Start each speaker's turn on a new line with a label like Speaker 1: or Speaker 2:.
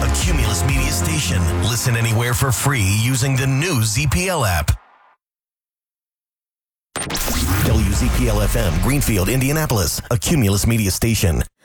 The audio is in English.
Speaker 1: a Cumulus Media station. Listen anywhere for free using the new ZPL app. WZPL FM, Greenfield, Indianapolis, a Cumulus Media station.